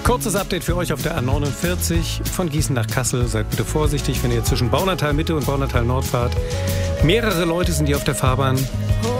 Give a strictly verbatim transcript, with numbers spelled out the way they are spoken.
Kurzes Update für euch auf der A neunundvierzig von Gießen nach Kassel. Seid bitte vorsichtig, wenn ihr zwischen Baunatal Mitte und Baunatal Nord fahrt. Mehrere Leute sind hier auf der Fahrbahn.